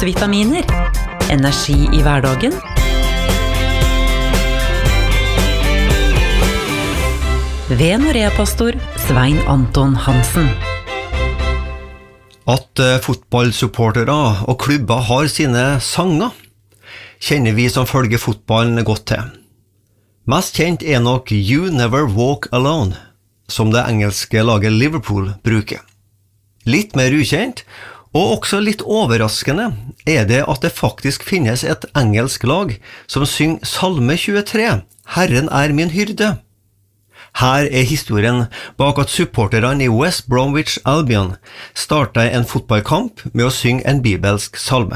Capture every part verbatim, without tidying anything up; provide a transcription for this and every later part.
trosvitaminer. Energi i hverdagen. Ved Norea-pastor Svein Anton Hansen. At fotballsupportere og klubber har sine sanger, kjenner vi som følger fotballen godt til. Mest kjent er nok You Never Walk Alone, som det engelske laget Liverpool bruker. Litt mer ukjent, og også litt overraskende, er det at det faktisk finnes et engelsk lag som synger Salme tjuetre, Herren er min hyrde. Her er historien bak at supporterne i West Bromwich Albion startet en fotballkamp med å synge en bibelsk salme.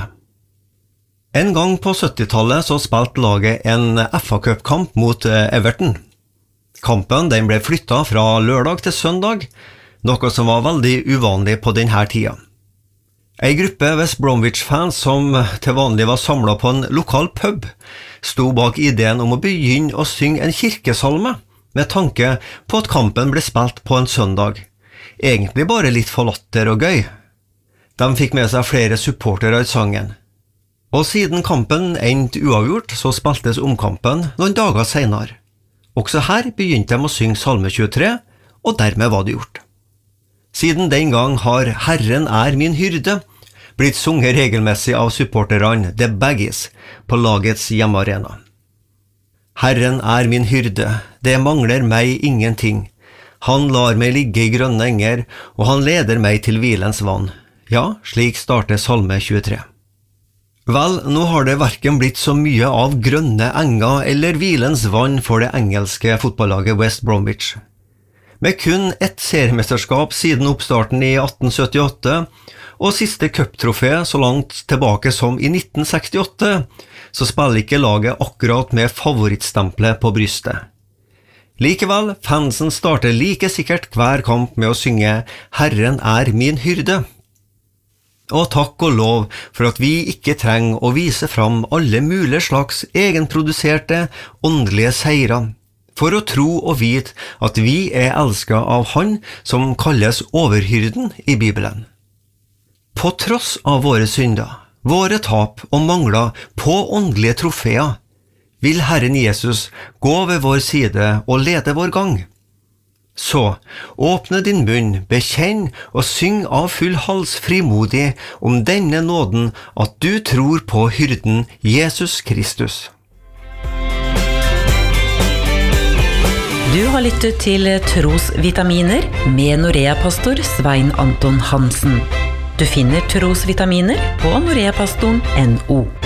En gang på syttitallet så spilte laget en F A-cupkamp mot Everton. Kampen den ble flyttet fra lørdag til søndag, noe som var veldig uvanlig på denne tida. En gruppe West Bromwich-fans som til vanlig var samlet på en lokal pub, sto bak ideen om å begynne å synge en kirkesalme, med tanke på at kampen ble spilt på en søndag. Egentlig bare litt for latter og gøy. De fikk med seg flere supportere i sangen. Og siden kampen endte uavgjort, så spiltes omkampen noen dager senere. Også her begynte de å synge Salme tjuetre, og dermed var det gjort. Siden den gang har Herren er min hyrde blitt sunget regelmessig av supporterne The Baggies på lagets hjemmearena. Herren er min hyrde, det mangler meg ingenting. Han lar meg ligge i grønne enger, og han leder meg til hvilens vann. Ja, slik starter Salme tjuetre. Vel, nå har det hverken blitt så mye av grønne enger eller hvilens vann for det engelske fotballaget West Bromwich. Med kun ett seriemesterskap siden oppstarten i atten syttiåtte, og siste cuptrofé så langt tilbake som i nitten sekstiåtte, så spiller ikke laget akkurat med favorittstempelet på brystet. Likevel, fansen starter like sikkert hver kamp med å synge «Herren er min hyrde». Og takk og lov for at vi ikke trenger å vise fram alle mulige slags egenproduserte, åndelige seirer, for å tro og vite at vi er elsket av Han som kalles overhyrden i Bibelen. På tross av våre synder, våre tap og mangler på åndelige trofeer, vil Herren Jesus gå ved vår side og lede vår gang. Så, åpne din munn, bekjenn og syng av full hals frimodig om denne nåden at du tror på hyrden Jesus Kristus. Du har lyttet til Trosvitaminer med Norea-pastor Svein Anton Hansen. Du finner Trosvitaminer på noreapastoren punktum no.